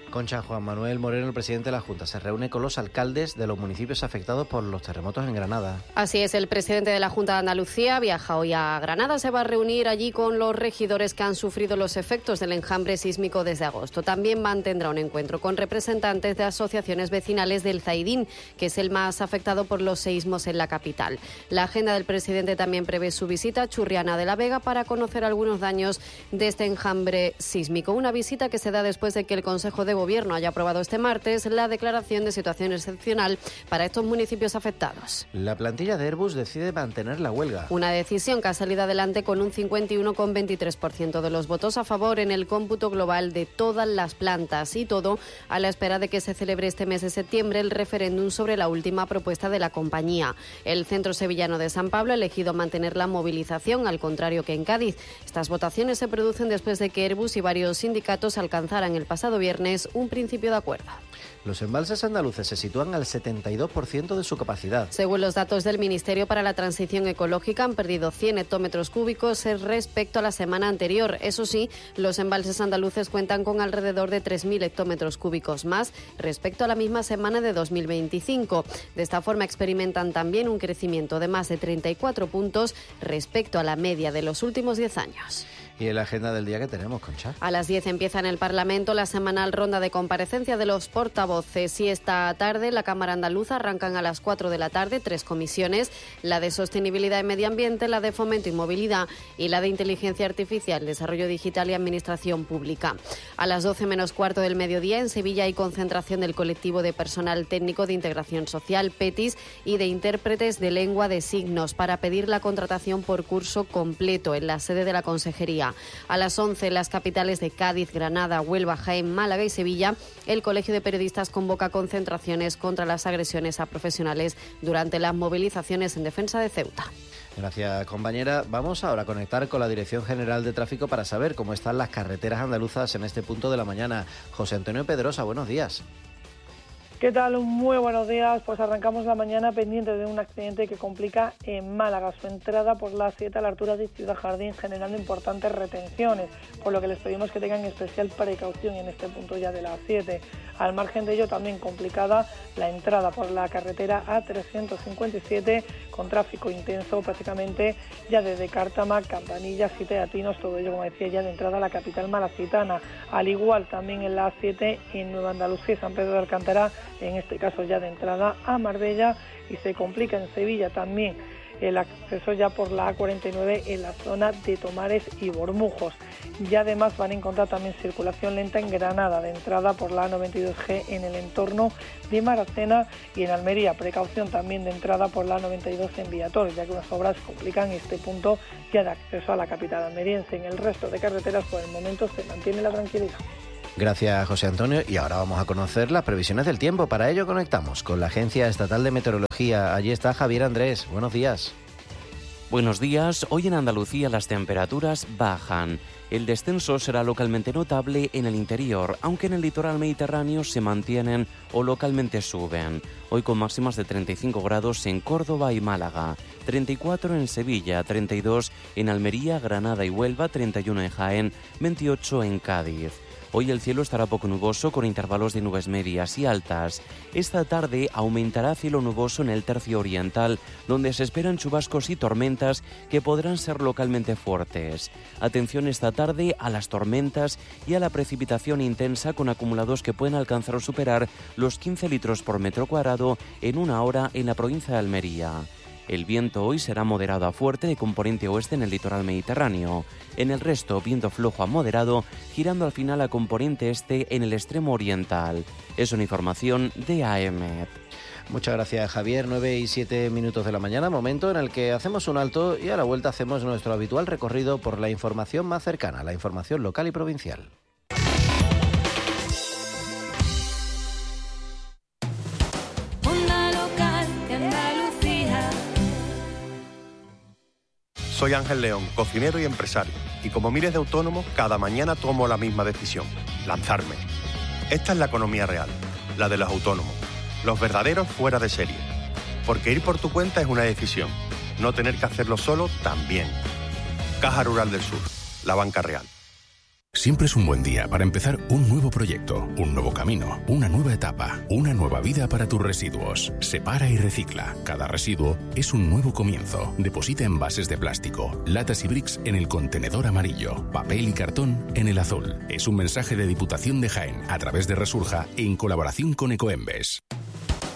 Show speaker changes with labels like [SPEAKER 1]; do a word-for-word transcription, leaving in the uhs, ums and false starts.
[SPEAKER 1] Concha, Juan Manuel Moreno, el presidente de la Junta, se reúne con los alcaldes de los municipios afectados por los terremotos en Granada.
[SPEAKER 2] Así es, el presidente de la Junta de Andalucía viaja hoy a Granada. Se va a reunir allí con los regidores que han sufrido los efectos del enjambre sísmico desde agosto. También mantendrá un encuentro con representantes de asociaciones vecinales del Zaidín, que es el más afectado por los seísmos en la capital. La agenda del presidente también prevé su visita a Churriana de la Vega para conocer algunos daños de este enjambre sísmico. Una visita que se da después de que el Consejo de Gobierno haya aprobado este martes la declaración de situación excepcional para estos municipios afectados.
[SPEAKER 1] La plantilla de Airbus decide mantener la huelga.
[SPEAKER 2] Una decisión que ha salido adelante con un cincuenta y uno coma veintitrés por ciento de los votos a favor en el cómputo global de todas las plantas, y todo a la espera de que se celebre este mes de septiembre el referéndum sobre la última propuesta de la compañía. El Centro Sevillano de San Pablo ha elegido mantener la movilización, al contrario que en Cádiz. Estas votaciones se producen después de que Airbus y varios sindicatos alcanzaran el pasado viernes un principio de acuerdo.
[SPEAKER 1] Los embalses andaluces se sitúan al setenta y dos por ciento de su capacidad.
[SPEAKER 2] Según los datos del Ministerio para la Transición Ecológica, han perdido cien hectómetros cúbicos respecto a la semana anterior. Eso sí, los embalses andaluces cuentan con alrededor de tres mil hectómetros cúbicos más respecto a la misma semana de dos mil veinticinco. De esta forma experimentan también un crecimiento de más de treinta y cuatro puntos respecto a la media de los últimos diez años.
[SPEAKER 1] ¿Y en la agenda del día que tenemos, Concha?
[SPEAKER 2] A las diez empieza en el Parlamento la semanal ronda de comparecencia de los portavoces, y esta tarde la Cámara Andaluza arrancan a las cuatro de la tarde tres comisiones: la de Sostenibilidad y Medio Ambiente, la de Fomento y Movilidad y la de Inteligencia Artificial, Desarrollo Digital y Administración Pública. A las doce menos cuarto del mediodía en Sevilla hay concentración del colectivo de personal técnico de integración social, PETIS, y de intérpretes de lengua de signos para pedir la contratación por curso completo en la sede de la Consejería. A las once, en las capitales de Cádiz, Granada, Huelva, Jaén, Málaga y Sevilla, el Colegio de Periodistas convoca concentraciones contra las agresiones a profesionales durante las movilizaciones en defensa de Ceuta.
[SPEAKER 1] Gracias, compañera. Vamos ahora a conectar con la Dirección General de Tráfico para saber cómo están las carreteras andaluzas en este punto de la mañana. José Antonio Pedrosa, buenos días.
[SPEAKER 3] ¿Qué tal? Muy buenos días. Pues arrancamos la mañana pendiente de un accidente que complica en Málaga su entrada por la siete a la altura de Ciudad Jardín, generando importantes retenciones, por lo que les pedimos que tengan especial precaución en este punto ya de la siete. Al margen de ello, también complicada la entrada por la carretera A trescientos cincuenta y siete, con tráfico intenso prácticamente ya desde Cártama, Campanillas y Teatinos, todo ello, como decía, ya de entrada a la capital malacitana. Al igual también en la A siete en Nueva Andalucía, San Pedro de Alcántara, en este caso ya de entrada a Marbella, y se complica en Sevilla también el acceso ya por la A cuarenta y nueve en la zona de Tomares y Bormujos. Y además van a encontrar también circulación lenta en Granada, de entrada por la A noventa y dos G en el entorno de Maracena, y en Almería precaución también de entrada por la A noventa y dos en Viator, ya que unas obras complican este punto ya de acceso a la capital almeriense. En el resto de carreteras por el momento se mantiene la tranquilidad.
[SPEAKER 1] Gracias, José Antonio. Y ahora vamos a conocer las previsiones del tiempo. Para ello conectamos con la Agencia Estatal de Meteorología. Allí está Javier Andrés. Buenos días.
[SPEAKER 4] Buenos días. Hoy en Andalucía las temperaturas bajan. El descenso será localmente notable en el interior, aunque en el litoral mediterráneo se mantienen o localmente suben. Hoy con máximas de treinta y cinco grados en Córdoba y Málaga, treinta y cuatro en Sevilla, treinta y dos en Almería, Granada y Huelva, treinta y uno en Jaén, veintiocho en Cádiz. Hoy el cielo estará poco nuboso con intervalos de nubes medias y altas. Esta tarde aumentará cielo nuboso en el tercio oriental, donde se esperan chubascos y tormentas que podrán ser localmente fuertes. Atención esta tarde a las tormentas y a la precipitación intensa, con acumulados que pueden alcanzar o superar los quince litros por metro cuadrado en una hora en la provincia de Almería. El viento hoy será moderado a fuerte de componente oeste en el litoral mediterráneo. En el resto, viento flojo a moderado, girando al final a componente este en el extremo oriental. Es una información de A E M E T.
[SPEAKER 1] Muchas gracias, Javier. nueve y siete minutos de la mañana, momento en el que hacemos un alto y a la vuelta hacemos nuestro habitual recorrido por la información más cercana, la información local y provincial.
[SPEAKER 5] Soy Ángel León, cocinero y empresario, y como miles de autónomos, cada mañana tomo la misma decisión: lanzarme. Esta es la economía real, la de los autónomos, los verdaderos fuera de serie. Porque ir por tu cuenta es una decisión, no tener que hacerlo solo también. Caja Rural del Sur, la banca real.
[SPEAKER 6] Siempre es un buen día para empezar un nuevo proyecto, un nuevo camino, una nueva etapa, una nueva vida para tus residuos. Separa y recicla. Cada residuo es un nuevo comienzo. Deposita envases de plástico, latas y bricks en el contenedor amarillo, papel y cartón en el azul. Es un mensaje de Diputación de Jaén a través de Resurja en colaboración con Ecoembes.